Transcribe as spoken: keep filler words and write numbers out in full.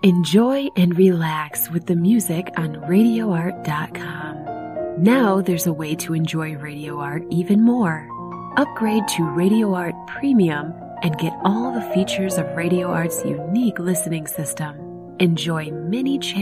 Enjoy and relax with the music on radio art dot com. Now there's a way to enjoy Radio Art even more. Upgrade to Radio Art Premium and get all the features of Radio Art's unique listening system. Enjoy many channels